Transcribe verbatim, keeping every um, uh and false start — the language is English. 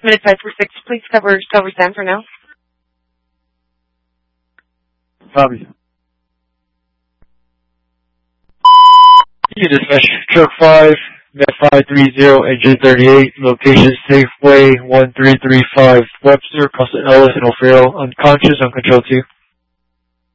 minute five four six, please cover cover Sam for now. Copy. You dispatch truck five, net five three zero, engine thirty-eight, location Safeway one three three five, Webster, Costa Ellis, and O'Farrell, unconscious, uncontrolled two.